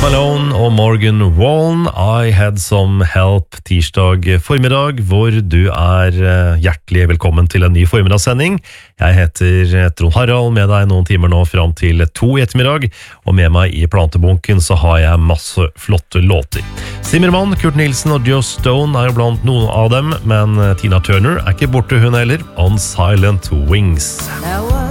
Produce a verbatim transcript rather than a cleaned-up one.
Malone og Morgan Wallen, I Had Some Help, tirsdag formiddag, hvor du er hjertelig velkommen til en ny formiddagssending. Jeg heter Trond Harald, med deg noen timer nå frem til to i ettermiddag, og med meg i plantebunken så har jeg masse flotte låter. Zimmermann, Kurt Nilsen og Joe Stone er jo blant noen av dem, men Tina Turner er ikke borte hun heller, On Silent Wings.